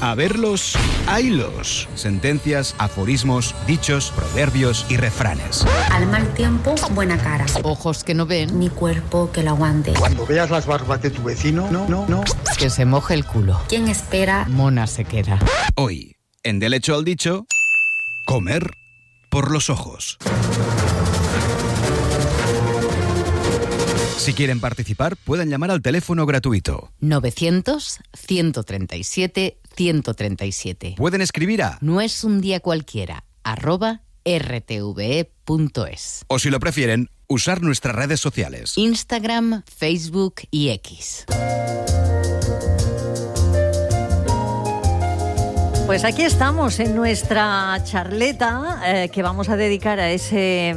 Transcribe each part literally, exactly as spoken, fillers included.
A verlos, haylos. Sentencias, aforismos, dichos, proverbios y refranes. Al mal tiempo, buena cara. Ojos que no ven, Mi cuerpo que lo aguante. Cuando veas las barbas de tu vecino, no, no, no. que se moje el culo. ¿Quién espera? Mona se queda. Hoy, en Del hecho al dicho, comer por los ojos. Si quieren participar, pueden llamar al teléfono gratuito. novecientos, ciento treinta y siete, ciento treinta y siete. Pueden escribir a... No es un día cualquiera, arroba r t v e punto es. O si lo prefieren, usar nuestras redes sociales. Instagram, Facebook y X. Pues aquí estamos en nuestra charleta eh, que vamos a dedicar a ese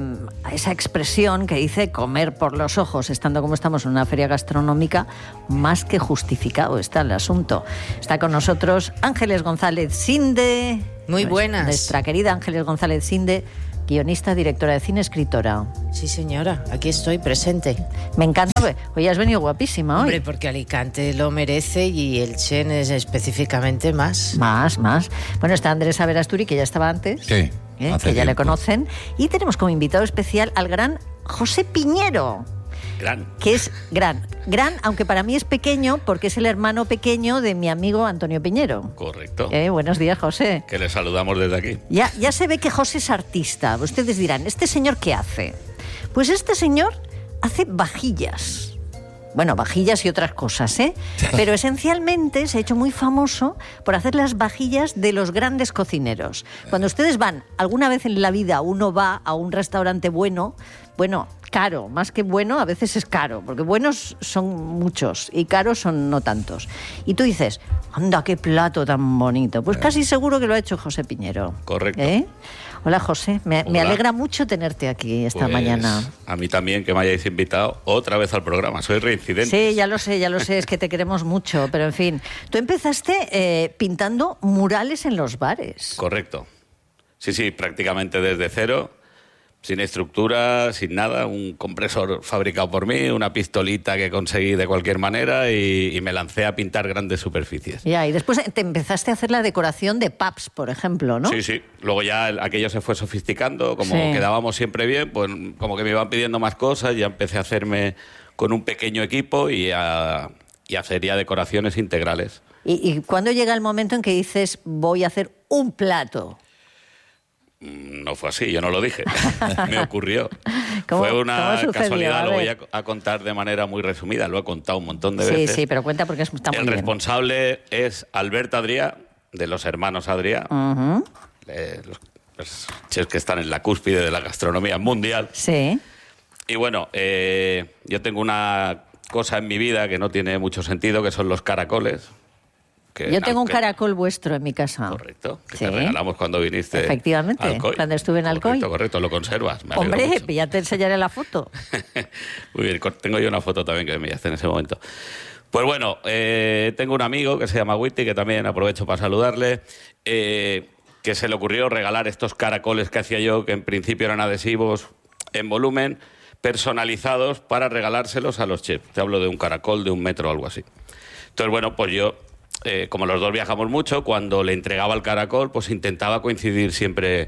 a esa expresión que dice comer por los ojos. Estando como estamos en una feria gastronómica, más que justificado está el asunto. Está con nosotros Ángeles González Sinde. Muy buenas. Nuestra querida Ángeles González Sinde, guionista, directora de cine, escritora. Sí, señora, aquí estoy presente. Me encanta. Hoy has venido guapísima hoy. Hombre, porque Alicante lo merece y el Chen es específicamente más. Más, más. Bueno, está Andrés Averasturi, que ya estaba antes. Sí. ¿eh? hace Que ya le tiempo. conocen. Y tenemos como invitado especial al gran José Piñero. Gran. Que es gran. Gran, aunque para mí es pequeño, porque es el hermano pequeño de mi amigo Antonio Piñero. Correcto. Eh, buenos días, José. Que le saludamos desde aquí. Ya, ya se ve que José es artista. Ustedes dirán, ¿este señor qué hace? Pues este señor hace vajillas. Bueno, vajillas y otras cosas, ¿eh? Pero esencialmente se ha hecho muy famoso por hacer las vajillas de los grandes cocineros. Cuando ustedes van, alguna vez en la vida uno va a un restaurante bueno, bueno, caro, más que bueno, a veces es caro, porque buenos son muchos y caros son no tantos. Y tú dices, anda, qué plato tan bonito. Pues casi seguro que lo ha hecho José Piñero. Correcto. ¿Eh? Hola, José. Me, me Hola. alegra mucho tenerte aquí esta Pues, mañana. A mí también que me hayáis invitado otra vez al programa. Soy reincidente. Sí, ya lo sé, ya lo sé, es que te queremos mucho, pero en fin. Tú empezaste eh, pintando murales en los bares. Correcto. Sí, sí, prácticamente desde cero, sin estructura, sin nada, un compresor fabricado por mí, una pistolita que conseguí de cualquier manera y, y me lancé a pintar grandes superficies. Ya, y después te empezaste a hacer la decoración de pubs, por ejemplo, ¿no? Sí, sí. Luego ya el- aquello se fue sofisticando, como Sí. quedábamos siempre bien, pues como que me iban pidiendo más cosas, ya empecé a hacerme con un pequeño equipo y a, y a hacer ya decoraciones integrales. ¿Y, y cuándo llega el momento en que dices, voy a hacer un plato? No fue así, yo no lo dije. Me ocurrió. ¿Cómo- Fue una cómo sucedió? casualidad, A lo voy ver. a, a contar de manera muy resumida, lo he contado un montón de Sí, veces. sí, pero cuenta porque es- está muy El bien. responsable es Albert Adrià, de los hermanos Adrià, Ujú. eh, los, los chefs que están en la cúspide de la gastronomía mundial. Sí. Y bueno, eh, yo tengo una cosa en mi vida que no tiene mucho sentido, que son los caracoles. Que Yo tengo un aunque- caracol vuestro en mi casa. Correcto, que Sí. te regalamos cuando viniste. Efectivamente, a Alcoy. cuando estuve en Alcoy. Correcto, correcto, lo conservas. Me alegro Hombre, mucho. ya te enseñaré la foto. Muy bien, cor- tengo yo una foto también que me enviaste en ese momento. Pues bueno, eh, tengo un amigo que se llama Witty, que también aprovecho para saludarle, eh, que se le ocurrió regalar estos caracoles que hacía yo, que en principio eran adhesivos en volumen, personalizados para regalárselos a los chefs. Te hablo de un caracol de un metro o algo así. Entonces, bueno, pues yo, eh, como los dos viajamos mucho, cuando le entregaba el caracol, pues intentaba coincidir siempre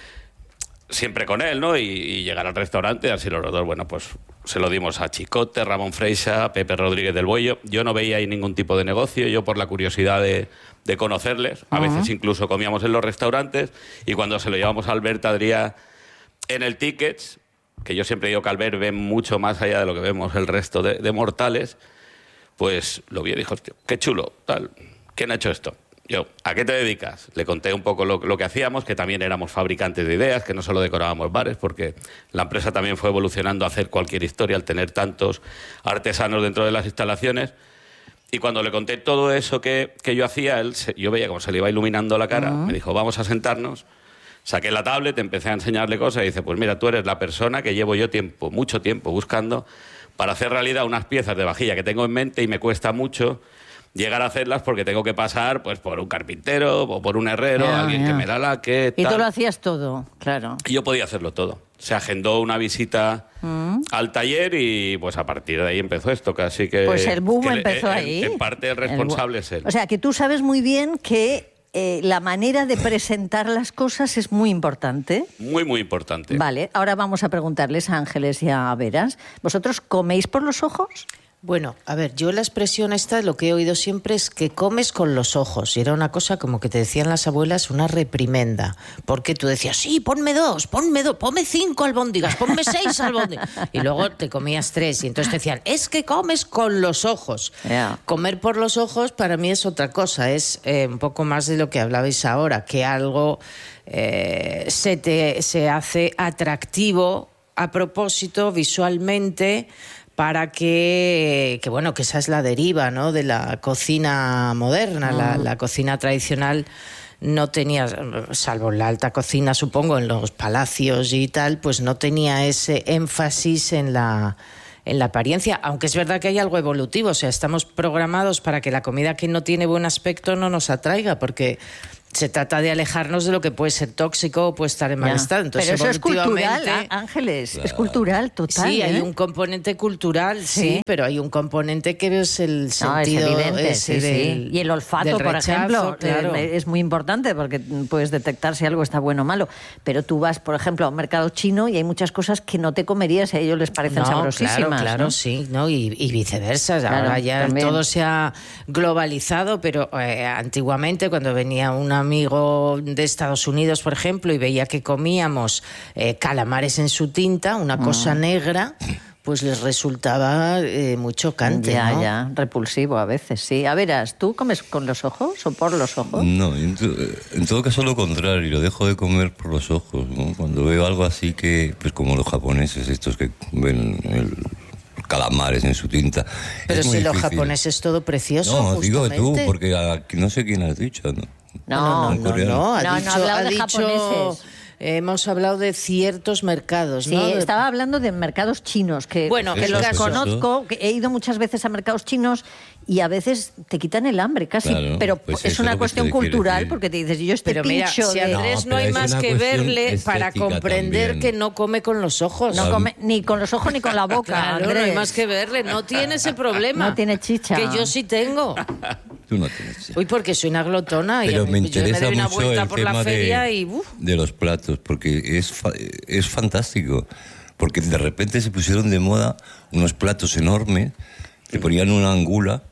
siempre con él, ¿no? Y, y llegar al restaurante, así los dos, bueno, pues se lo dimos a Chicote, Ramón Freixa, Pepe Rodríguez del Buello. Yo no veía ahí ningún tipo de negocio, yo por la curiosidad de, de conocerles, a veces incluso comíamos en los restaurantes, y cuando se lo llevamos a Albert Adrià en el Tickets, que yo siempre digo que Albert ve mucho más allá de lo que vemos el resto de, de mortales, pues lo vio y dijo, "Hostia, qué chulo, tal, ¿quién ha hecho esto?". Yo, ¿a qué te dedicas? Le conté un poco lo, lo que hacíamos, que también éramos fabricantes de ideas, que no solo decorábamos bares, porque la empresa también fue evolucionando a hacer cualquier historia al tener tantos artesanos dentro de las instalaciones. Y cuando le conté todo eso que, que yo hacía, él se- yo veía como se le iba iluminando la cara, me dijo, vamos a sentarnos. Saqué la tablet, empecé a enseñarle cosas y dice, pues mira, tú eres la persona que llevo yo tiempo, mucho tiempo, buscando para hacer realidad unas piezas de vajilla que tengo en mente y me cuesta mucho llegar a hacerlas porque tengo que pasar pues por un carpintero o por un herrero, Ya, alguien ya. que me la laque, Y tú tal. lo hacías todo, claro. Y yo podía hacerlo todo. se agendó una visita mm. al taller y pues a partir de ahí empezó esto, casi que... Pues el boom que empezó el, ahí. En parte el responsable el es él. O sea, que tú sabes muy bien que eh, la manera de presentar las cosas es muy importante. Muy, muy importante. Vale, ahora vamos a preguntarles a Ángeles y a Veras. ¿Vosotros coméis por los ojos? Bueno, a ver, yo la expresión esta, lo que he oído siempre es que comes con los ojos. Y era una cosa como que te decían las abuelas, una reprimenda. Porque tú decías, sí, ponme dos, ponme dos, ponme cinco albóndigas, ponme seis albóndigas. Y luego te comías tres. Y entonces te decían, es que comes con los ojos. Yeah. Comer por los ojos para mí es otra cosa. Es eh, un poco más de lo que hablabais ahora, que algo eh, se, te, se hace atractivo a propósito, visualmente, para que, que, bueno, que esa es la deriva, ¿no?, de la cocina moderna. Mm. La, la cocina tradicional no tenía, salvo la alta cocina, supongo, en los palacios y tal, pues no tenía ese énfasis en la, en la apariencia, aunque es verdad que hay algo evolutivo, o sea, estamos programados para que la comida que no tiene buen aspecto no nos atraiga, porque se trata de alejarnos de lo que puede ser tóxico o puede estar en mal estado. Entonces, pero eso es cultural, Ángeles, claro. Es cultural, total. Sí, ¿eh? hay un componente cultural, sí. sí, pero hay un componente que es el sentido no, es evidente, ese sí, del, sí. Y el olfato, por rechazo, ejemplo, claro. eh, es muy importante porque puedes detectar si algo está bueno o malo. Pero tú vas, por ejemplo, a un mercado chino y hay muchas cosas que no te comerías y a ellos les parecen no, sabrosísimas. Claro, claro, ¿no? sí, ¿no? Y, y viceversa. Claro, ahora ya también. Todo se ha globalizado, pero eh, antiguamente cuando venía un amigo de Estados Unidos, por ejemplo, y veía que comíamos eh, calamares en su tinta, una cosa mm. negra, pues les resultaba eh, muy chocante, ya, ¿no? Ya, repulsivo a veces, sí. A veras, ¿tú comes con los ojos o por los ojos? No, en, to, en todo caso lo contrario, lo dejo de comer por los ojos, ¿no? Cuando veo algo así que, pues como los japoneses, estos que ven el... calamares en su tinta. Pero es si muy los difícil. japoneses es todo precioso, No, justamente. digo tú, porque aquí no sé quién has dicho, ¿no? No, no, no, no, no, ha no, dicho, no, hablado ha de dicho, japoneses. Hemos hablado de ciertos mercados, sí, ¿no? Sí, estaba hablando de mercados chinos, que, bueno, que eso, los eso, conozco, eso. Que he ido muchas veces a mercados chinos y a veces te quitan el hambre casi, claro, pero pues es una cuestión cultural, porque te dices, yo este pero mira, pincho si de... Andrés no, no hay es más una que cuestión verle para comprender también. que no come con los ojos. No come ni con los ojos ni con la boca, Claro, Andrés. no hay más que verle, no tiene ese problema. No tiene chicha. Que yo sí tengo. Tú no tienes chicha. Uy, porque soy una glotona. Pero y me yo interesa me doy una mucho vuelta el por la tema feria de, y, uf. de los platos, porque es, fa, es fantástico. Porque de repente se pusieron de moda unos platos enormes, que ponían una angula,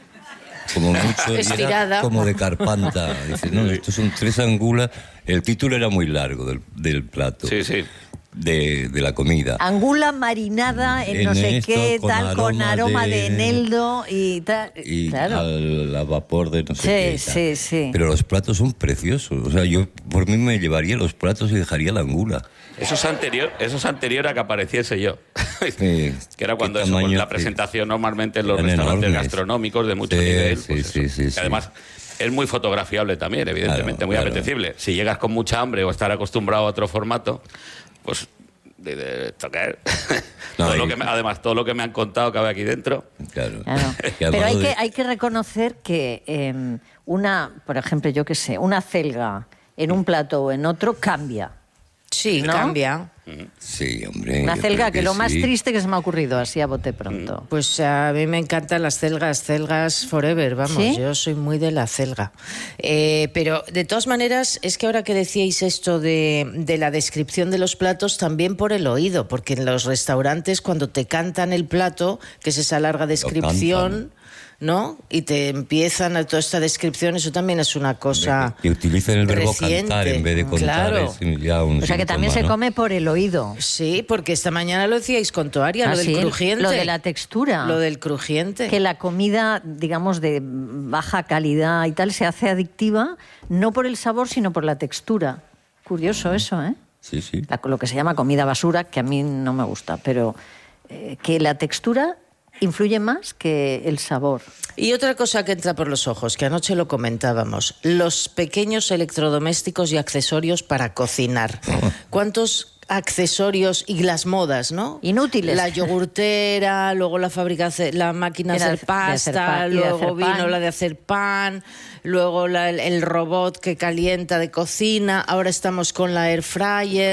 como mucho, y era como de carpanta. Dice, no, estos son tres angulas. El título era muy largo del, del plato. Sí, sí. De, de la comida. Angula marinada en, en no sé esto, qué, con tal, aroma con aroma de, de eneldo y tal. Y claro. al, a vapor de no sé sí, qué. Sí, sí. Pero los platos son preciosos. O sea, yo por mí me llevaría los platos y dejaría la angula. Eso es anterior, eso es anterior a que apareciese yo. Sí, que era cuando eso, tamaño, la presentación sí. normalmente en los Eran restaurantes enormes. gastronómicos de mucho sí, nivel. Sí, pues sí, eso. sí, Y sí. además es muy fotografiable también, evidentemente, claro, muy claro. apetecible. Si llegas con mucha hambre o estar acostumbrado a otro formato, pues de, de tocar. No, todo lo que me, además, todo lo que me han contado cabe aquí dentro. Claro. Claro. Pero hay que, hay que reconocer que eh, una, por ejemplo, yo qué sé, una celga en un plato o en otro cambia. Sí, ¿no? cambia. Sí, hombre. Una celga que, que lo sí. más triste que se me ha ocurrido, así a bote pronto. Pues a mí me encantan las celgas, celgas forever, vamos, ¿sí? Yo soy muy de la celga. Eh, pero de todas maneras, es que ahora que decíais esto de, de la descripción de los platos, también por el oído, porque en los restaurantes cuando te cantan el plato, que es esa larga descripción, ¿no? Y te empiezan a toda esta descripción, eso también es una cosa que utilizan el verbo reciente. cantar en vez de contar. Claro. Es ya un o sea que también síntoma, se ¿no? come por el oído. Sí, porque esta mañana lo decíais con Toaria, ah, lo del sí, crujiente. Lo de la textura. Lo del crujiente. Que la comida, digamos, de baja calidad y tal, se hace adictiva, no por el sabor, sino por la textura. Curioso eso, ¿eh? Sí, sí. La, lo que se llama comida basura, que a mí no me gusta, pero eh, que la textura influye más que el sabor. Y otra cosa que entra por los ojos, que anoche lo comentábamos, los pequeños electrodomésticos y accesorios para cocinar. ¿Cuántos accesorios y las modas, ¿no? Inútiles. La yogurtera, luego la fábrica, la máquina de hacer pasta, de hacer pa- luego hacer vino pan. la de hacer pan, luego la, el, el robot que calienta de cocina, ahora estamos con la air fryer.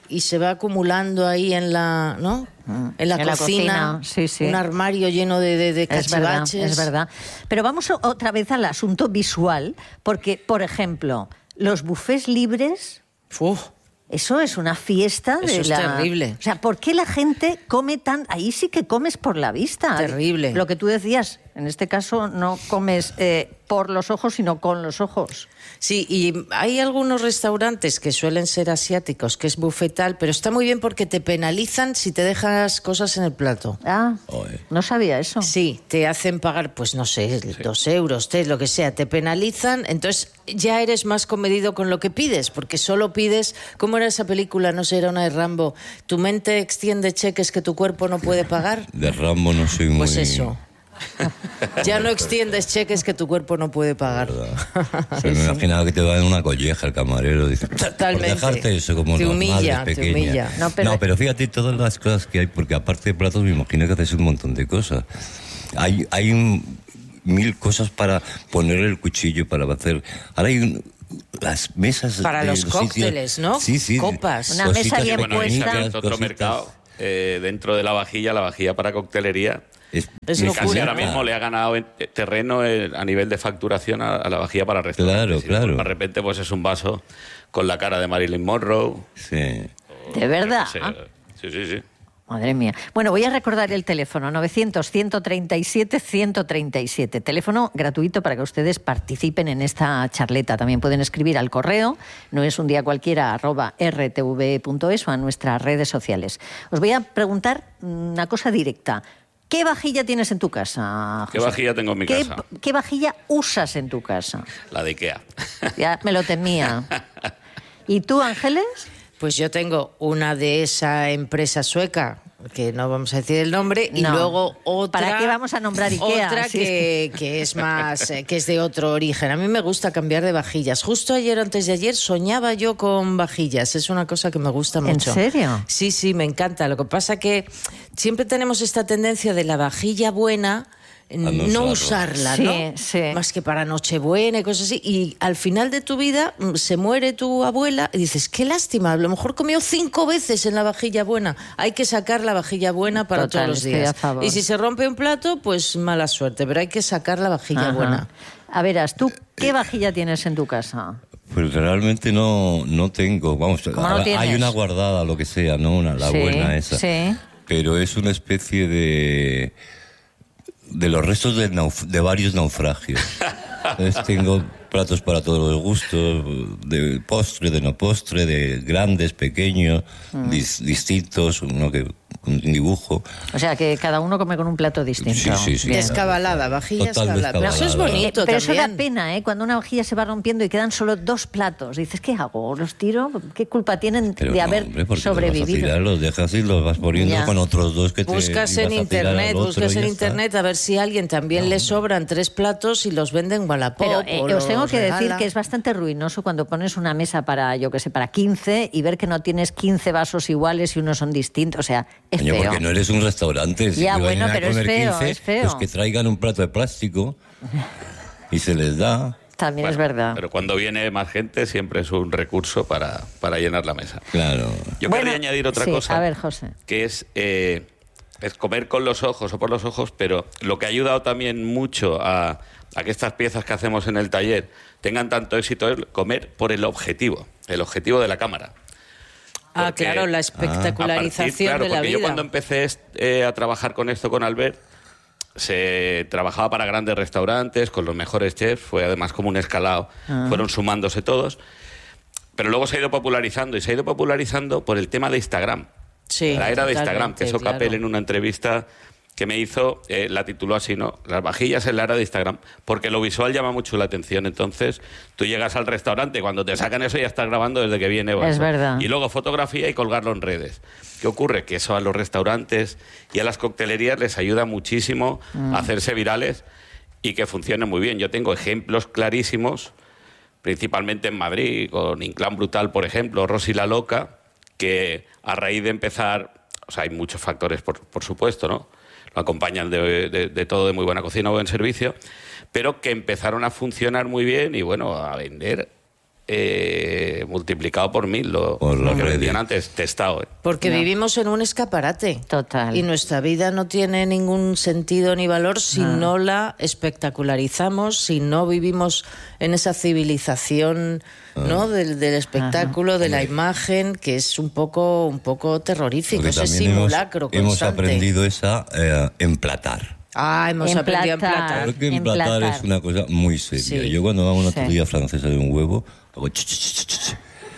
y se va acumulando ahí en la, ¿no? En la En la cocina, cocina, sí, sí. un armario lleno de, de, de Es verdad, cachivaches. es verdad. Pero vamos o- otra vez al asunto visual, porque, por ejemplo, los bufés libres, Uf, eso es una fiesta. Eso de es la... terrible. O sea, ¿por qué la gente come tan...? Ahí sí que comes por la vista. Terrible. Lo que tú decías, en este caso no comes eh, por los ojos, sino con los ojos. sí, y hay algunos restaurantes que suelen ser asiáticos, que es bufetal, pero está muy bien porque te penalizan si te dejas cosas en el plato. Ah, Oye. no sabía eso. Sí, te hacen pagar, pues no sé, dos euros, tres, lo que sea, te penalizan, entonces ya eres más comedido con lo que pides, porque solo pides, ¿cómo era esa película? No sé, era una de Rambo, tu mente extiende cheques que tu cuerpo no puede pagar. De Rambo no soy muy... Pues eso. Ya no extiendes cheques que tu cuerpo no puede pagar. Pero me imaginaba que te va en una colleja el camarero. Dice, Totalmente. Por dejarte eso como Te las humilla, madres te pequeñas. humilla. No, pero- No, pero fíjate todas las cosas que hay, porque aparte de platos me imagino que haces un montón de cosas. Hay, hay un- mil cosas para poner el cuchillo, para hacer... Ahora hay un- las mesas... Para de los sitios- cócteles, ¿no? Sí, sí. Copas. Una mesa cositas bien Bueno, ahí se ha puesta. abierto otro cositas. mercado eh, dentro de la vajilla, la vajilla para coctelería. Es, Es Que locura. casi ahora mismo le ha ganado en- terreno eh, a nivel de facturación a, a la vajilla para restaurantes. Claro, Y claro. De repente pues es un vaso con la cara de Marilyn Monroe. Sí. ¿De verdad? Yo qué sé. Sí, sí, sí. Madre mía. Bueno, voy a recordar el teléfono, novecientos, ciento treinta y siete, ciento treinta y siete. Teléfono gratuito para que ustedes participen en esta charleta. También pueden escribir al correo, no es un día cualquiera, arroba r t v e punto es o a nuestras redes sociales. Os voy a preguntar una cosa directa. ¿Qué vajilla tienes en tu casa, José? ¿Qué vajilla tengo en mi ¿Qué, casa? ¿Qué vajilla usas en tu casa? La de Ikea. Ya me lo temía. ¿Y tú, Ángeles? Pues yo tengo una de esa empresa sueca, que no vamos a decir el nombre, y No. luego otra... ¿Para qué vamos a nombrar Ikea? Otra Si que, que es más, eh, que es de otro origen. A mí me gusta cambiar de vajillas. Justo ayer o antes de ayer soñaba yo con vajillas. Es una cosa que me gusta ¿En mucho. serio? Sí, sí, me encanta. Lo que pasa que siempre tenemos esta tendencia de la vajilla buena... no No usarlo. usarla, Sí, ¿no? sí. Más que para Nochebuena y cosas así. Y al final de tu vida mm, se muere tu abuela y dices, qué lástima, a lo mejor comió cinco veces en la vajilla buena. Hay que sacar la vajilla buena para Total, todos los estoy días. a favor. Y si se rompe un plato, pues mala suerte, pero hay que sacar la vajilla Ajá. buena. A verás, ¿tú qué vajilla tienes en tu casa? Pues realmente no, no tengo. Vamos, ¿Cómo no hay tienes? una guardada, lo que sea, ¿no? Una, la Sí, buena esa. sí. Pero es una especie de... de los restos de, nauf- de varios naufragios. Entonces tengo platos para todos los gustos, de postre, de no postre, de grandes, pequeños, Mm. dis- distintos, uno que con un dibujo. O sea, que cada uno come con un plato distinto. Sí, sí, sí. Bien. Descabalada, vajilla Total escabalada. Pero eso es descabalada. bonito Pero eso da también. pena, ¿eh? Cuando una vajilla se va rompiendo y quedan solo dos platos. Dices, ¿qué hago? ¿Los tiro? ¿Qué culpa tienen Pero de no, haber hombre, porque los vas a sobrevivido? tirar, los dejas y los vas poniendo Ya. con otros dos que te Buscas ibas en a tirar internet, al otro buscas y en ya está. internet a ver si a alguien también le sobran tres platos y los venden en Wallapop. Pero eh, o os tengo los que decir regala. que es bastante ruinoso cuando pones una mesa para, yo que sé, para quince y ver que no tienes quince vasos iguales y unos son distintos. O sea, es Coño, feo. porque no eres un restaurante. Si Ya, te vayan bueno, a pero es comer feo, quince, es feo. Pues que traigan un plato de plástico y se les da. También Bueno, es verdad. Pero cuando viene más gente siempre es un recurso para, para llenar la mesa. Claro. Yo Bueno, quería añadir otra sí, cosa. a ver, José. Que es, eh, es comer con los ojos o por los ojos, pero lo que ha ayudado también mucho a, a que estas piezas que hacemos en el taller tengan tanto éxito es comer por el objetivo, el objetivo de la cámara. Ah, Porque claro, la a espectacularización partir- claro, de la porque vida. yo cuando empecé eh, a trabajar con esto con Albert, se trabajaba para grandes restaurantes, con los mejores chefs, fue además como un escalado, Ah. fueron sumándose todos, pero luego se ha ido popularizando y se ha ido popularizando por el tema de Instagram. Sí, La era de Instagram, totalmente, que eso Capel claro. en una entrevista que me hizo, eh, la tituló así, ¿no? Las vajillas en la era de Instagram, porque lo visual llama mucho la atención. Entonces, tú llegas al restaurante, cuando te sacan eso ya estás grabando desde que viene. Es verdad. Y luego fotografía y colgarlo en redes. ¿Qué ocurre? Que eso a los restaurantes y a las coctelerías les ayuda muchísimo Mm. a hacerse virales y que funcionen muy bien. Yo tengo ejemplos clarísimos, principalmente en Madrid, con Inclán Brutal, por ejemplo, Rosy la Loca, que a raíz de empezar, o sea, hay muchos factores, por, por supuesto, ¿no? Lo acompañan de, de, de todo, de muy buena cocina o buen servicio, pero que empezaron a funcionar muy bien y, bueno, a vender eh, multiplicado por mil lo, Por lo las que redes. vendían antes, testado. ¿eh? Porque No. vivimos en un escaparate. Total. Y nuestra vida no tiene ningún sentido ni valor si Ah. no la espectacularizamos, si no vivimos en esa civilización, ¿no? Del, del espectáculo, de la imagen, que es un poco, un poco terrorífico, Porque ese también hemos, simulacro hemos constante. aprendido esa eh, emplatar. Ah, hemos aprendido a Emplatar. emplatar. Porque emplatar, Emplatar. es una cosa muy seria. Sí. Yo cuando hago una Sí. tortilla francesa de un huevo, hago ch, ch, ch, ch, ch,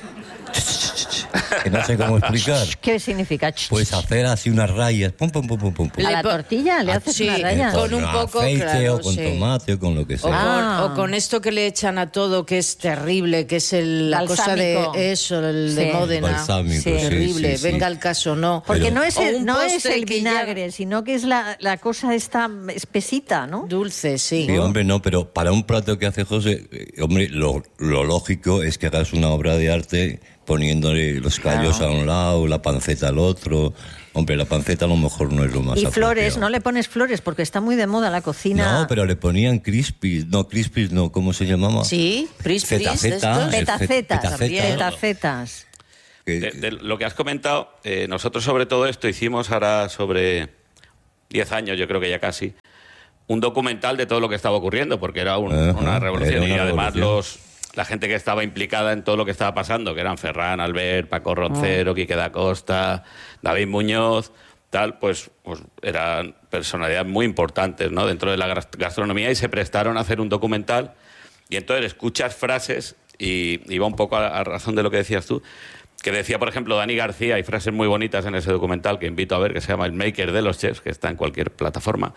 que no sé cómo explicar. ¿Qué significa? Pues hacer así unas rayas, pum, pum, pum, pum, pum, pum. ¿A Le la po- tortilla le Ah, haces sí, una raya? con un poco, aceite claro, o con sí. tomate o con lo que O, sea. Ah. con, o con esto que le echan a todo, que es terrible, que es el- la cosa Balsámico. de eso, el de Sí. Módena. Balsámico, Sí. sí, Terrible, sí, sí. venga el caso, no. Porque Pero- no es O el, un no es postre el que ya- vinagre, sino que es la, la cosa esta espesita, ¿no? Dulce, sí. Sí, hombre, no, pero para un plato que hace José, eh, hombre, lo, lo lógico es que hagas una obra de arte poniéndole los callos Claro. a un lado, la panceta al otro. Hombre, la panceta a lo mejor no es lo más Y apropiado. flores, no le pones flores porque está muy de moda la cocina. No, pero le ponían crispies, no, crispies no, ¿cómo se llamaba? Sí, pris, pris, Zeta, de zeta, estos. eh, Petacetas, Petaceta. petacetas. Que- De, de lo que has comentado, eh, nosotros sobre todo esto hicimos ahora sobre diez años, yo creo que ya casi, un documental de todo lo que estaba ocurriendo, porque era un- Ajá, una revolución. era una y además revolución. los la gente que estaba implicada en todo lo que estaba pasando, que eran Ferran, Albert, Paco Roncero, Quique da Costa, David Muñoz, tal, pues, pues eran personalidades muy importantes, ¿no? Dentro de la gas- gastronomía, y se prestaron a hacer un documental. Y entonces escuchas frases, y, y va un poco a, a razón de lo que decías tú, que decía, por ejemplo, Dani García, hay frases muy bonitas en ese documental que invito a ver, que se llama El Maker de los Chefs, que está en cualquier plataforma,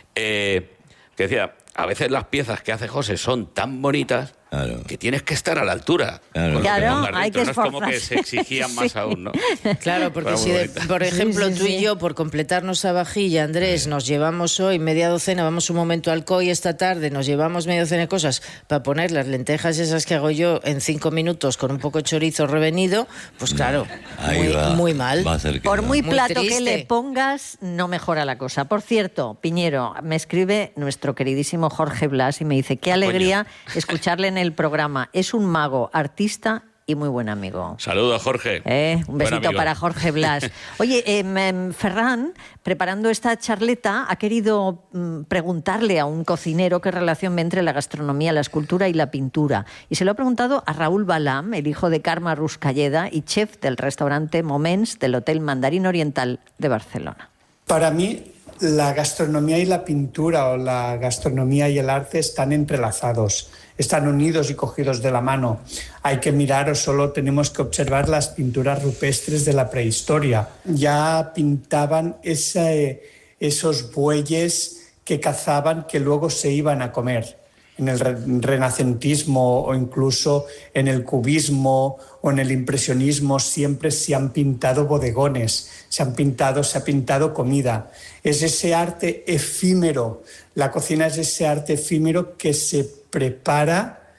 eh, que decía, a veces las piezas que hace José son tan bonitas Claro. que tienes que estar a la altura. Claro. con lo que Claro, pongas hay dentro. que No es como que esforzarse. se exigían más Sí. aún, ¿no? Claro, porque Pero si, muy de- bonita. por ejemplo, Sí, sí, tú sí. y yo, por completarnos a vajilla, Andrés, nos llevamos hoy media docena, vamos un momento al C O I esta tarde, nos llevamos media docena de cosas para poner las lentejas esas que hago yo en cinco minutos con un poco de chorizo revenido, pues claro, Ahí muy, va, muy mal. va a ser que Por no. muy Muy plato que triste. le pongas, no mejora la cosa. Por cierto, Piñero, me escribe nuestro queridísimo Jorge Blas y me dice, qué alegría escucharle en el programa. Es un mago, artista y muy buen amigo. Saludos, Jorge. Eh, un Buen besito amigo. para Jorge Blas. Oye, em, em, Ferran, preparando esta charleta, ha querido mm, preguntarle a un cocinero qué relación ve entre la gastronomía, la escultura y la pintura. Y se lo ha preguntado a Raúl Balam, el hijo de Carme Ruscalleda y chef del restaurante Moments del Hotel Mandarín Oriental de Barcelona. Para mí, la gastronomía y la pintura, o la gastronomía y el arte, están entrelazados, están unidos y cogidos de la mano. Hay que mirar, o solo tenemos que observar las pinturas rupestres de la prehistoria. Ya pintaban ese, esos bueyes que cazaban, que luego se iban a comer. En el re- renacentismo o incluso en el cubismo o en el impresionismo siempre se han pintado bodegones, se han pintado, se ha pintado comida. Es ese arte efímero, la cocina es ese arte efímero que se prepara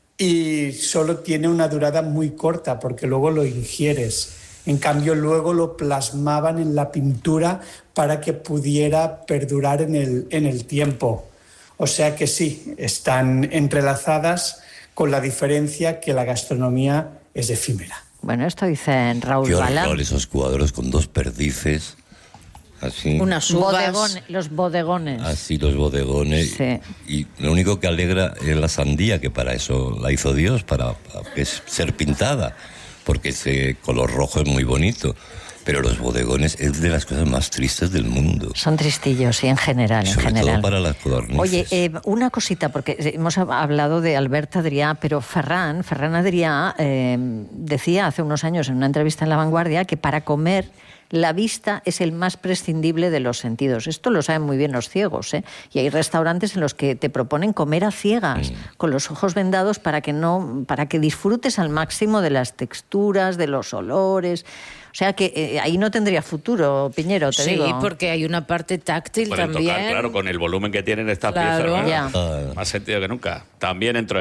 y solo tiene una durada muy corta porque luego lo ingieres. En cambio, luego lo plasmaban en la pintura para que pudiera perdurar en el, en el tiempo. O sea que sí, están entrelazadas con la diferencia que la gastronomía es efímera. Bueno, esto dice Raúl Qué Balam. horror esos cuadros con dos perdices, así, Unas uvas. Bodegón- los bodegones. así los bodegones. Sí. Y lo único que alegra es la sandía, que para eso la hizo Dios, para, para que es ser pintada, porque ese color rojo es muy bonito. Pero los bodegones es de las cosas más tristes del mundo. Son tristillos, sí, en general, en Sobre general. todo para las codornices. Oye, eh, una cosita, porque hemos hablado de Albert Adrià, pero Ferran, Ferran Adrià eh, decía hace unos años en una entrevista en La Vanguardia que para comer la vista es el más prescindible de los sentidos. Esto lo saben muy bien los ciegos, ¿eh? Y hay restaurantes en los que te proponen comer a ciegas, mm. con los ojos vendados para que no, para que disfrutes al máximo de las texturas, de los olores. O sea que eh, ahí no tendría futuro, Piñero, te Sí, digo. Sí, porque hay una parte táctil Pueden también. tocar, claro, con el volumen que tienen estas Claro. piezas, ¿no? Ya. Ah. Más sentido que nunca. También entro ahí.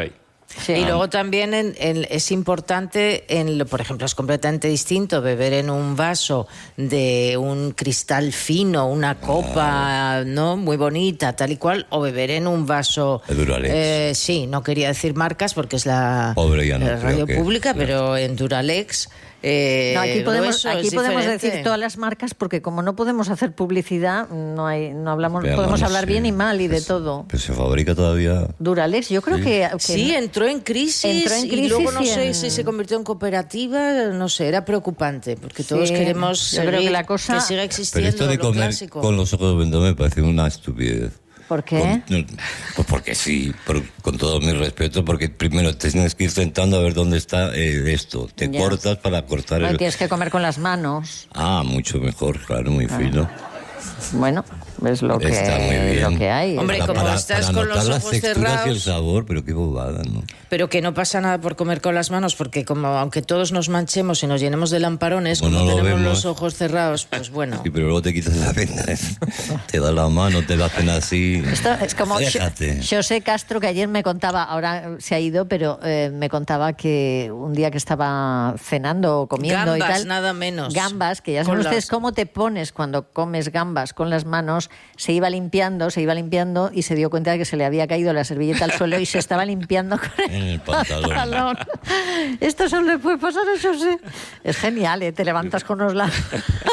Sí. Y luego también en, en, es importante, en lo, por ejemplo, es completamente distinto beber en un vaso de un cristal fino, una copa, ah. ¿no? Muy bonita, tal y cual, o beber en un vaso... De Duralex. Eh, sí, no quería decir marcas porque es la, Pobre, ya no la radio que, pública, claro. pero en Duralex... Eh, no, aquí podemos, aquí podemos diferente. decir todas las marcas porque como no podemos hacer publicidad, no hay, no hablamos, Pero podemos no hablar sé. bien y mal y de Pues, todo. Pero se fabrica todavía. Duralex, yo creo Sí. que, que Sí, entró en crisis, Entró en crisis y luego no y sé en- si se convirtió en cooperativa, no sé, era preocupante, porque todos Sí, queremos yo creo seguir- que la cosa- que siga Pero existiendo esto de lo comer clásico. con los ojos vendados me parece una estupidez. ¿Por qué? Con- pues porque sí, por- con todo mi respeto, porque primero te tienes que ir sentando a ver dónde está eh, esto. Te Ya. cortas para cortar No, el... tienes que comer con las manos. Ah, mucho mejor, claro, muy fino. Bueno, es lo que, Está muy bien. lo que hay. Hombre, Para- como para- estás para con los notar las ojos texturas y el cerrados- sabor, pero qué bobada, ¿no? Pero que no pasa nada por comer con las manos, porque como aunque todos nos manchemos y nos llenemos de lamparones, Como como, no lo tenemos vemos. los ojos cerrados, pues bueno. Sí, pero luego te quitas la venda, ¿eh? Te da la mano, te la hacen así. Esto es como Déjate. Jo- José Castro, que ayer me contaba, ahora se ha ido, pero eh, me contaba que un día que estaba cenando o comiendo Gambas, y tal. nada menos. Gambas, que ya Con saben ustedes las- cómo te pones cuando comes gambas con las manos. Se iba limpiando, se iba limpiando y se dio cuenta de que se le había caído la servilleta al suelo y se estaba limpiando con el, En el pantalón. Esto solo le puede pasar a José. Es genial, ¿eh? Te levantas con los labios.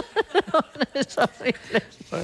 Es horrible.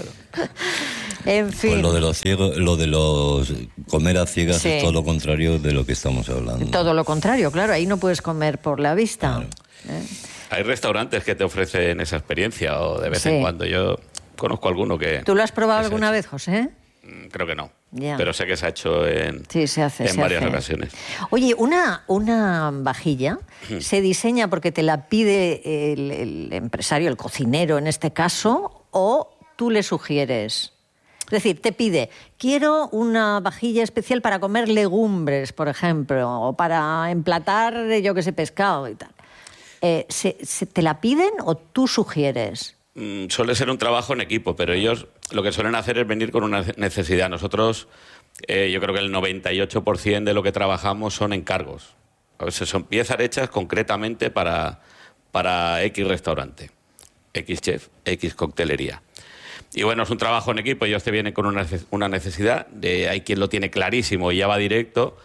En fin. Pues lo de los ciegos, lo de los comer a ciegas Sí. es todo lo contrario de lo que estamos hablando. Todo lo contrario, claro, ahí no puedes comer por la vista. ¿eh? Hay restaurantes que te ofrecen esa experiencia o de vez Sí. en cuando. Yo conozco alguno que... ¿Tú lo has probado que se ha alguna hecho. vez, José? Mm, Creo que no. Ya. Pero sé que se ha hecho en, Sí, se hace. en se varias hace. ocasiones. Oye, una, una vajilla se diseña porque te la pide el, el empresario, el cocinero en este caso, o tú le sugieres. Es decir, te pide, quiero una vajilla especial para comer legumbres, por ejemplo, o para emplatar, yo que sé, pescado y tal. Eh, ¿se, se- ¿Te la piden o tú sugieres? Mm, Suele ser un trabajo en equipo, pero ellos lo que suelen hacer es venir con una necesidad. Nosotros, eh, yo creo que el noventa y ocho por ciento de lo que trabajamos son encargos. A veces son piezas hechas concretamente para, para X restaurante, X chef, X coctelería. Y bueno, es un trabajo en equipo, ellos te vienen con una nece- una necesidad, de, hay quien lo tiene clarísimo y ya va directo.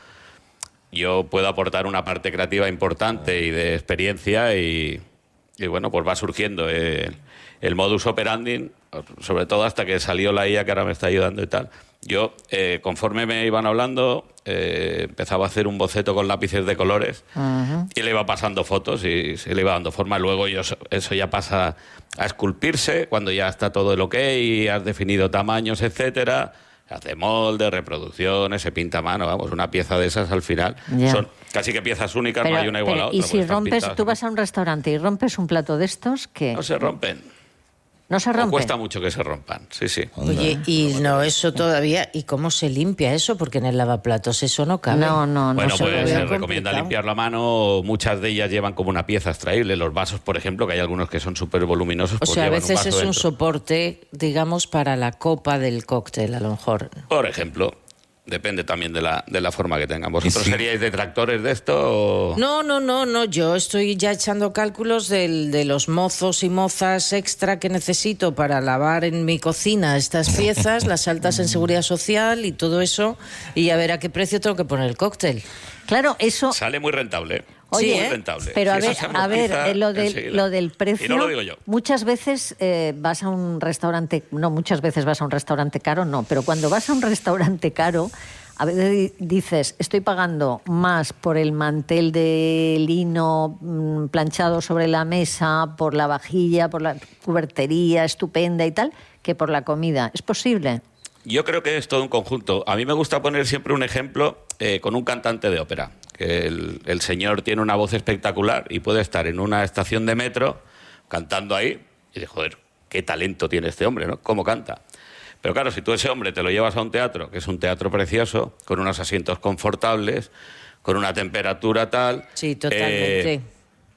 Yo puedo aportar una parte creativa importante y de experiencia y, y bueno, pues va surgiendo el, el modus operandi, sobre todo hasta que salió la I A que ahora me está ayudando y tal. Yo, eh, conforme me iban hablando, eh, empezaba a hacer un boceto con lápices de colores y le iba pasando fotos y se le iba dando forma. Luego yo, eso ya pasa a esculpirse cuando ya está todo el ok y has definido tamaños, etcétera. Se hace molde, reproducciones, se pinta a mano, vamos, una pieza de esas al final. Ya. Son casi que piezas únicas, no hay una igual pero, a otra. y porque si están rompes, pintadas tú a vas a un restaurante y rompes un plato de estos, ¿qué? No se rompen. ¿No se O rompe? cuesta mucho que se rompan, sí, sí. Oye, y no, eso todavía, ¿y cómo se limpia eso? Porque en el lavaplatos eso no cabe. No, no, no. Bueno, se pues puede. se complicado. recomienda limpiar la mano. Muchas de ellas llevan como una pieza extraíble. Los vasos, por ejemplo, que hay algunos que son súper voluminosos. O pues sea, a llevan veces vaso es un dentro. soporte, digamos, para la copa del cóctel, a lo mejor. Por ejemplo, depende también de la, de la forma que tengan. ¿Vosotros sí. seríais detractores de esto o...? No, no, no, no. Yo estoy ya echando cálculos del, de los mozos y mozas extra que necesito para lavar en mi cocina estas piezas, las altas en seguridad social y todo eso, y a ver a qué precio tengo que poner el cóctel. Claro, eso... Sale muy rentable. Oye, muy rentable. pero a Si eso ver, se a ver, amortiza eh, lo, del, enseguida. lo del precio. Y no lo digo yo. Muchas veces eh, vas a un restaurante, no, muchas veces vas a un restaurante caro, no, pero cuando vas a un restaurante caro, a veces di- dices, estoy pagando más por el mantel de lino mm, planchado sobre la mesa, por la vajilla, por la cubertería estupenda y tal, que por la comida. ¿Es posible? Yo creo que es todo un conjunto. A mí me gusta poner siempre un ejemplo eh, con un cantante de ópera. Que el, el señor tiene una voz espectacular y puede estar en una estación de metro cantando ahí y de joder, qué talento tiene este hombre, ¿no? ¿Cómo canta? Pero claro, si tú ese hombre te lo llevas a un teatro, que es un teatro precioso, con unos asientos confortables, con una temperatura tal... Sí, totalmente. eh,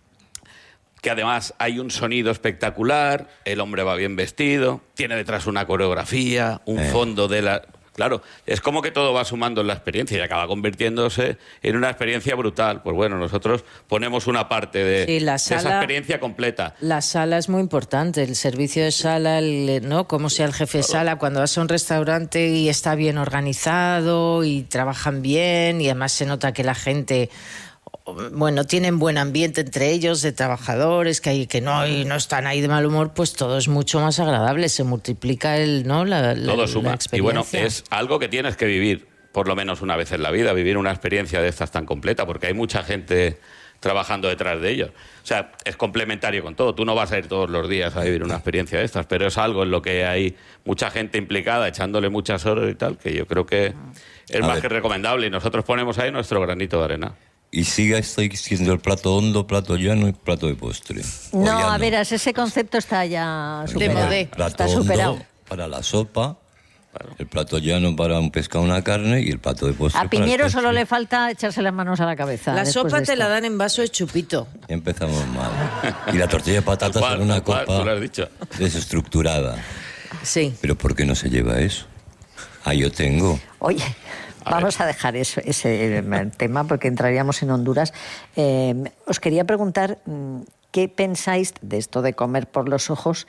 que además hay un sonido espectacular, el hombre va bien vestido, tiene detrás una coreografía, un Eh. fondo de la... Claro, es como que todo va sumando en la experiencia y acaba convirtiéndose en una experiencia brutal. Pues bueno, nosotros ponemos una parte de, sí, la sala, de esa experiencia completa. La sala es muy importante, el servicio de sala, el, ¿no? Cómo sea el jefe de sala, cuando vas a un restaurante y está bien organizado y trabajan bien y además se nota que la gente... bueno, tienen buen ambiente entre ellos, de trabajadores, que hay que no, y no están ahí de mal humor, pues todo es mucho más agradable, se multiplica el, ¿no? la, la, todo suma. La experiencia. Y bueno, es algo que tienes que vivir, por lo menos una vez en la vida, vivir una experiencia de estas tan completa, porque hay mucha gente trabajando detrás de ellos. O sea, es complementario con todo. Tú no vas a ir todos los días a vivir una experiencia de estas, pero es algo en lo que hay mucha gente implicada, echándole muchas horas y tal, que yo creo que es a más ver. que recomendable, y nosotros ponemos ahí nuestro granito de arena. Y siga estoy siendo el plato hondo, plato llano y plato de postre. No, a ver, ese concepto está ya superado. El plato está superado. Hondo para la sopa, claro. El plato llano para un pescado, una carne y el plato de postre. A Piñero solo le falta echarse las manos a la cabeza. La sopa te la dan en vaso de chupito. Ya empezamos mal. Y la tortilla de patatas en una copa tú lo has dicho. desestructurada. Sí. ¿Pero por qué no se lleva eso? Ah, yo tengo. Oye... Vamos a dejar eso, ese tema porque entraríamos en Honduras. Eh, os quería preguntar qué pensáis de esto de comer por los ojos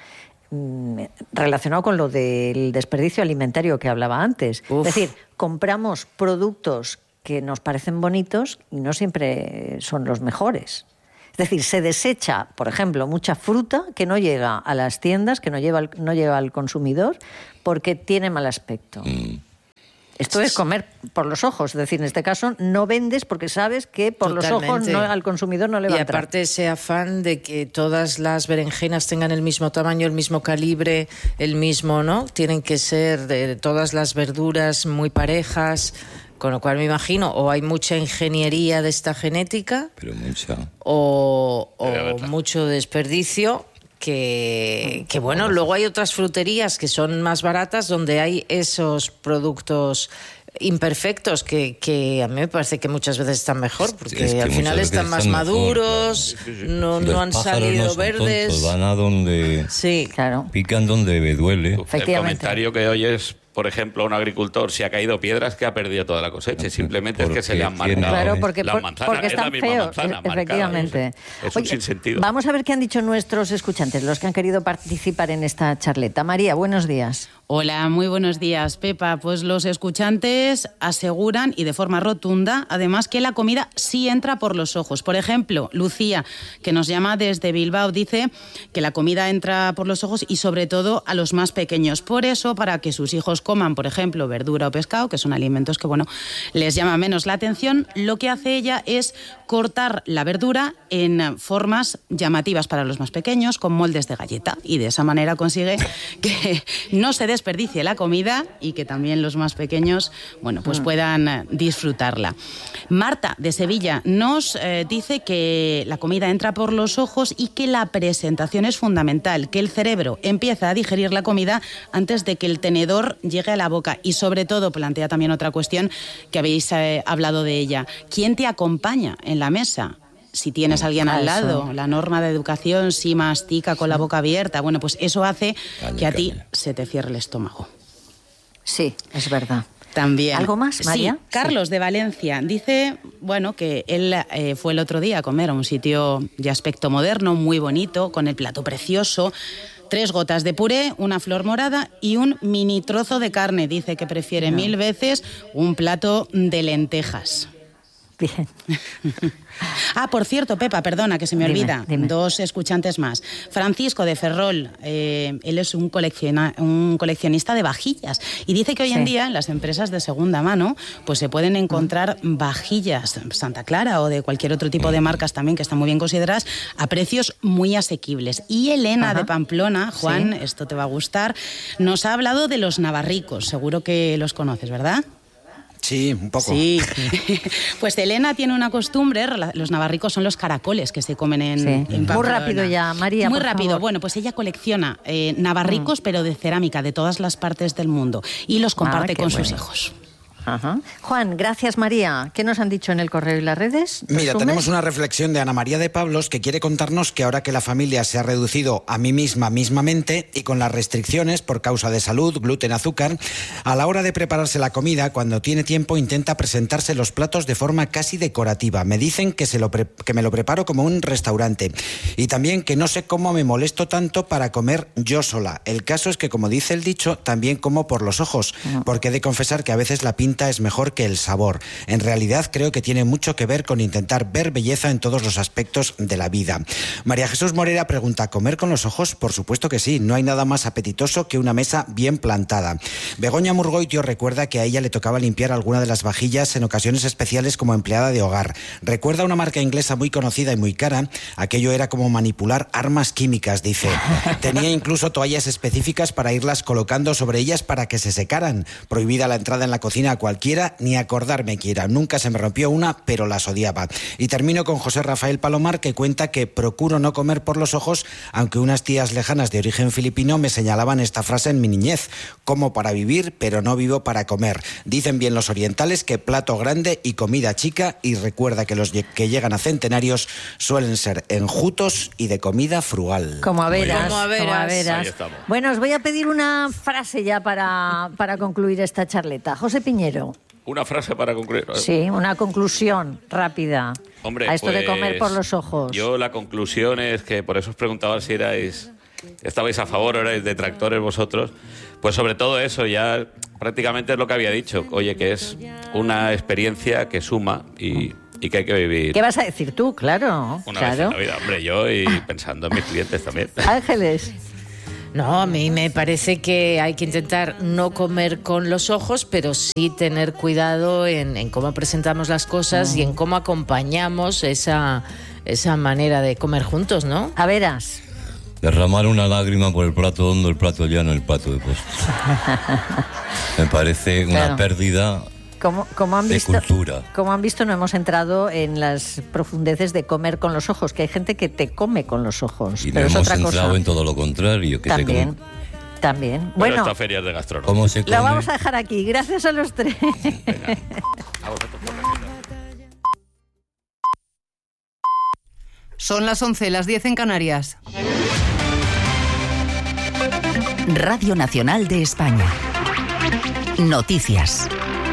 relacionado con lo del desperdicio alimentario que hablaba antes. Uf. Es decir, compramos productos que nos parecen bonitos y no siempre son los mejores. Es decir, se desecha, por ejemplo, mucha fruta que no llega a las tiendas, que no, lleva al, no llega al consumidor porque tiene mal aspecto. Mm. Esto es comer por los ojos, es decir, en este caso no vendes porque sabes que por Totalmente. los ojos no, al consumidor no le va a entrar. Y aparte ese afán de que todas las berenjenas tengan el mismo tamaño, el mismo calibre, el mismo, ¿no? Tienen que ser de todas las verduras muy parejas, con lo cual me imagino o hay mucha ingeniería de esta genética, pero mucha, o, o mucho desperdicio. Que, que bueno, luego hay otras fruterías que son más baratas donde hay esos productos imperfectos que, que a mí me parece que muchas veces están mejor porque es que al final están más están maduros, mejor, claro. no, no han salido no verdes. Tontos, van a donde sí, claro. pican donde duele. El comentario que oyes, por ejemplo, un agricultor, si ha caído piedras, que ha perdido toda la cosecha. Simplemente porque es que se le han marcado claro, porque, las manzanas. Porque están feos, manzana, efectivamente. Marcada, es un Oye, sinsentido. Vamos a ver qué han dicho nuestros escuchantes, los que han querido participar en esta charleta. María, buenos días. Hola, muy buenos días, Pepa. Pues los escuchantes aseguran, y de forma rotunda, además, que la comida sí entra por los ojos. Por ejemplo, Lucía, que nos llama desde Bilbao, dice que la comida entra por los ojos y sobre todo a los más pequeños. Por eso, para que sus hijos coman, por ejemplo, verdura o pescado, que son alimentos que, bueno, les llama menos la atención, lo que hace ella es cortar la verdura en formas llamativas para los más pequeños, con moldes de galleta, y de esa manera consigue que no se desperdicie la comida y que también los más pequeños, bueno, pues puedan disfrutarla. Marta, de Sevilla, nos eh, dice que la comida entra por los ojos y que la presentación es fundamental, que el cerebro empieza a digerir la comida antes de que el tenedor llegue a la boca, y sobre todo plantea también otra cuestión que habéis eh, hablado de ella. ¿Quién te acompaña en la mesa? Si tienes a alguien al lado, la norma de educación, si mastica con la boca abierta, bueno, pues eso hace caña, que a ti caña. se te cierre el estómago. Sí, es verdad. También. ¿Algo más, María? Sí, Carlos, sí. de Valencia, dice, bueno, que él eh, fue el otro día a comer a un sitio de aspecto moderno, muy bonito, con el plato precioso, tres gotas de puré, una flor morada y un mini trozo de carne. Dice que prefiere no. mil veces un plato de lentejas. Bien. Ah, por cierto, Pepa, perdona, que se me olvida. Dime, dime. Dos escuchantes más. Francisco de Ferrol, eh, él es un, colecciona, un coleccionista de vajillas y dice que hoy sí. en día en las empresas de segunda mano pues se pueden encontrar mm. vajillas Santa Clara o de cualquier otro tipo de marcas también que están muy bien consideradas a precios muy asequibles. Y Elena Ajá. de Pamplona, Juan, sí. esto te va a gustar, nos ha hablado de los navarricos. Seguro que los conoces, ¿verdad? Sí, un poco. Sí. Pues Elena tiene una costumbre, los navarricos son los caracoles que se comen en, sí. en Pamplona. Muy rápido ya, María, Muy por rápido. favor. Bueno, pues ella colecciona eh, navarricos, mm. pero de cerámica, de todas las partes del mundo, y los comparte ah, con bueno. sus hijos. Ajá. Juan, gracias María. ¿Qué nos han dicho en el correo y las redes? Mira, ¿Resumen? tenemos una reflexión de Ana María de Pablos que quiere contarnos que ahora que la familia se ha reducido a mí misma mismamente y con las restricciones por causa de salud, gluten, azúcar, a la hora de prepararse la comida, cuando tiene tiempo intenta presentarse los platos de forma casi decorativa. Me dicen que, se lo pre- que me lo preparo como un restaurante y también que no sé cómo me molesto tanto para comer yo sola. El caso es que, como dice el dicho, también como por los ojos, porque he de confesar que a veces la pinta es mejor que el sabor. En realidad creo que tiene mucho que ver con intentar ver belleza en todos los aspectos de la vida. María Jesús Morera pregunta, ¿comer con los ojos? Por supuesto que sí, no hay nada más apetitoso que una mesa bien plantada. Begoña Murgoitio recuerda que a ella le tocaba limpiar alguna de las vajillas en ocasiones especiales como empleada de hogar. Recuerda una marca inglesa muy conocida y muy cara, aquello era como manipular armas químicas, dice. Tenía incluso toallas específicas para irlas colocando sobre ellas para que se secaran. Prohibida la entrada en la cocina a cualquiera, ni acordarme quiera. Nunca se me rompió una, pero las odiaba. Y termino con José Rafael Palomar, que cuenta que procuro no comer por los ojos, aunque unas tías lejanas de origen filipino me señalaban esta frase en mi niñez: como para vivir, pero no vivo para comer. Dicen bien los orientales que plato grande y comida chica, y recuerda que los que llegan a centenarios suelen ser enjutos y de comida frugal. Como a veras, Como a veras. como a veras. Ahí estamos. Bueno, os voy a pedir una frase ya para, para concluir esta charleta. José Piñero. Una frase para concluir. Sí, una conclusión rápida. Hombre, a esto pues, de comer por los ojos. Yo la conclusión es que, por eso os preguntaba si erais, estabais a favor o erais detractores vosotros. Pues sobre todo eso, ya prácticamente es lo que había dicho. Oye, que es una experiencia que suma y, y que hay que vivir. ¿Qué vas a decir tú? Claro, Una claro. vez en la vida, hombre, yo y pensando en mis clientes también. Ángeles. No, a mí me parece que hay que intentar no comer con los ojos, pero sí tener cuidado en, en cómo presentamos las cosas y en cómo acompañamos esa, esa manera de comer juntos, ¿no? A veras. Derramar una lágrima por el plato hondo, el plato llano, el plato de postre. Me parece una Claro. pérdida Como, como han de visto, cultura. como han visto, no hemos entrado en las profundidades de comer con los ojos, que hay gente que te come con los ojos. Y no pero es hemos otra entrado cosa. en todo lo contrario. Que se También, come- también. Pero Bueno, esta feria es de gastronomía. ¿Cómo se come? lo vamos a dejar aquí. Gracias a los tres. Son las once, las diez en Canarias. Radio Nacional de España. Noticias.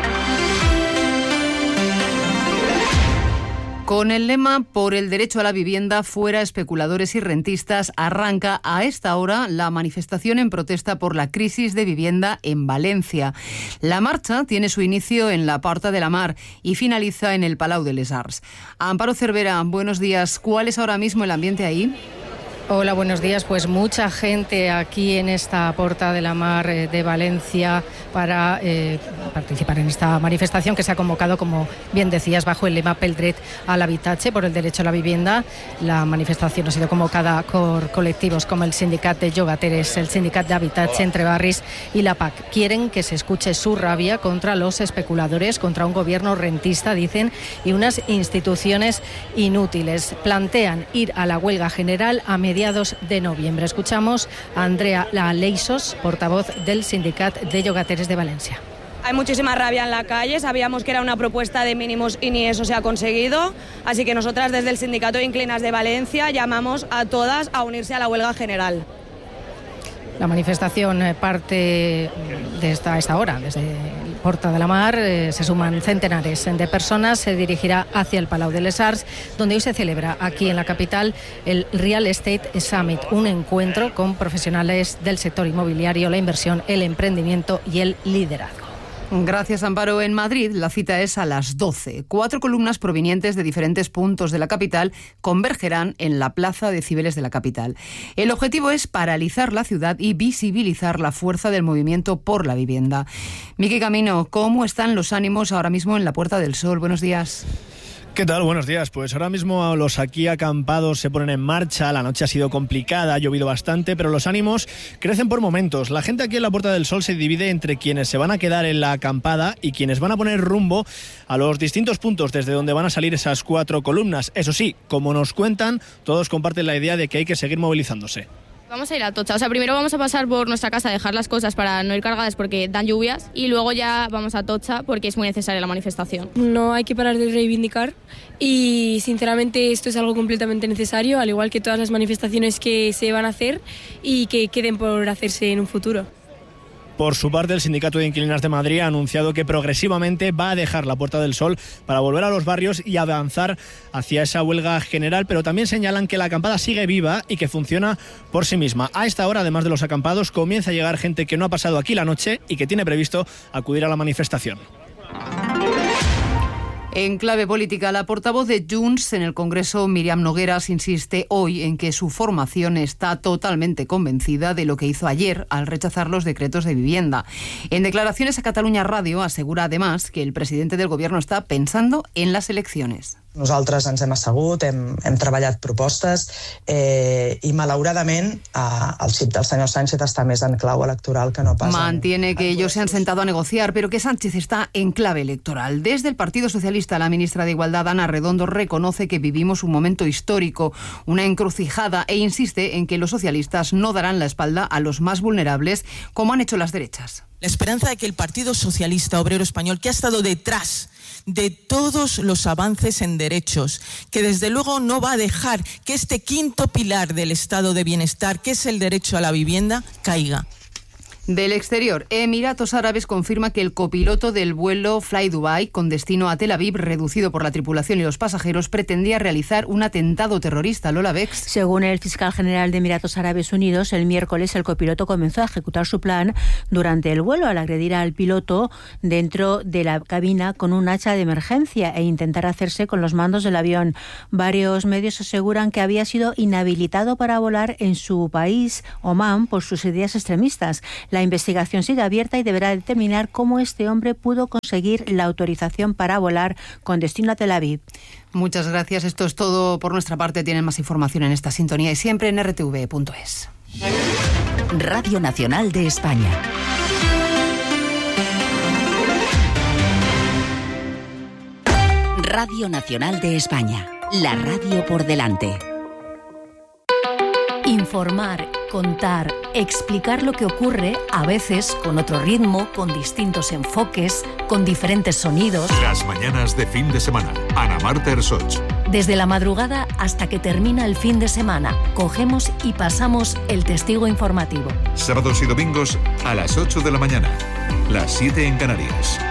Con el lema Por el derecho a la vivienda, fuera especuladores y rentistas, arranca a esta hora la manifestación en protesta por la crisis de vivienda en Valencia. La marcha tiene su inicio en la Porta de la Mar y finaliza en el Palau de les Arts. Amparo Cervera, buenos días. ¿Cuál es ahora mismo el ambiente ahí? Hola, buenos días. Pues mucha gente aquí en esta Porta de la Mar eh, de Valencia para eh, participar en esta manifestación que se ha convocado, como bien decías, bajo el lema Pel dret a l'habitatge, por el derecho a la vivienda. La manifestación ha sido convocada por colectivos como el Sindicat de Llogateres, el Sindicat de Habitatge Entre Barris y la P A C. Quieren que se escuche su rabia contra los especuladores, contra un gobierno rentista, dicen, y unas instituciones inútiles. Plantean ir a la huelga general a mediados de noviembre. Escuchamos a Andrea Leisos, portavoz del Sindicat de Llogateres de Valencia. Hay muchísima rabia en la calle, sabíamos que era una propuesta de mínimos y ni eso se ha conseguido, así que nosotras desde el Sindicato de Inquilinas de Valencia llamamos a todas a unirse a la huelga general. La manifestación parte de esta, esta hora, desde el Porta de la Mar, eh, se suman centenares de personas, se dirigirá hacia el Palau de les Arts, donde hoy se celebra aquí en la capital el Real Estate Summit, un encuentro con profesionales del sector inmobiliario, la inversión, el emprendimiento y el liderazgo. Gracias, Amparo. En Madrid la cita es a las doce. Cuatro columnas provenientes de diferentes puntos de la capital convergerán en la Plaza de Cibeles de la capital. El objetivo es paralizar la ciudad y visibilizar la fuerza del movimiento por la vivienda. Miki Camino, ¿cómo están los ánimos ahora mismo en la Puerta del Sol? Buenos días. ¿Qué tal? Buenos días. Pues ahora mismo los aquí acampados se ponen en marcha. La noche ha sido complicada, ha llovido bastante, pero los ánimos crecen por momentos. La gente aquí en la Puerta del Sol se divide entre quienes se van a quedar en la acampada y quienes van a poner rumbo a los distintos puntos desde donde van a salir esas cuatro columnas. Eso sí, como nos cuentan, todos comparten la idea de que hay que seguir movilizándose. Vamos a ir a Atocha, o sea, primero vamos a pasar por nuestra casa a dejar las cosas para no ir cargadas porque dan lluvias y luego ya vamos a Atocha porque es muy necesaria la manifestación. No hay que parar de reivindicar y sinceramente esto es algo completamente necesario, al igual que todas las manifestaciones que se van a hacer y que queden por hacerse en un futuro. Por su parte, el Sindicato de Inquilinas de Madrid ha anunciado que progresivamente va a dejar la Puerta del Sol para volver a los barrios y avanzar hacia esa huelga general, pero también señalan que la acampada sigue viva y que funciona por sí misma. A esta hora, además de los acampados, comienza a llegar gente que no ha pasado aquí la noche y que tiene previsto acudir a la manifestación. En clave política, la portavoz de Junts en el Congreso, Míriam Nogueras, insiste hoy en que su formación está totalmente convencida de lo que hizo ayer al rechazar los decretos de vivienda. En declaraciones a Catalunya Radio asegura además que el presidente del Gobierno está pensando en las elecciones. Nosaltres ens hem assegut, hem, hem treballat propostes eh, i malauradament eh, el xip del senyor Sánchez està més en clau electoral que no pas... Mantiene que ellos se han sentado a negociar, pero que Sánchez está en clave electoral. Desde el Partido Socialista, la ministra de Igualdad, Ana Redondo, reconoce que vivimos un momento histórico, una encrucijada, e insiste en que los socialistas no darán la espalda a los más vulnerables, como han hecho las derechas. La esperanza de que el Partido Socialista Obrero Español, que ha estado detrás de todos los avances en derechos, que desde luego no va a dejar que este quinto pilar del estado de bienestar, que es el derecho a la vivienda, caiga. Del exterior, Emiratos Árabes confirma que el copiloto del vuelo Fly Dubai con destino a Tel Aviv, reducido por la tripulación y los pasajeros, pretendía realizar un atentado terrorista. Lola Bex. Según el fiscal general de Emiratos Árabes Unidos, el miércoles el copiloto comenzó a ejecutar su plan durante el vuelo al agredir al piloto dentro de la cabina con un hacha de emergencia e intentar hacerse con los mandos del avión. Varios medios aseguran que había sido inhabilitado para volar en su país, Omán, por sus ideas extremistas. La investigación sigue abierta y deberá determinar cómo este hombre pudo conseguir la autorización para volar con destino a Tel Aviv. Muchas gracias. Esto es todo por nuestra parte. Tienen más información en esta sintonía y siempre en r t v punto es. Radio Nacional de España. Radio Nacional de España. La radio por delante. Informar, contar, explicar lo que ocurre, a veces con otro ritmo, con distintos enfoques, con diferentes sonidos. Las mañanas de fin de semana. Ana Marta Ersoch. Desde la madrugada hasta que termina el fin de semana, cogemos y pasamos el testigo informativo. Sábados y domingos a las ocho de la mañana, las siete en Canarias.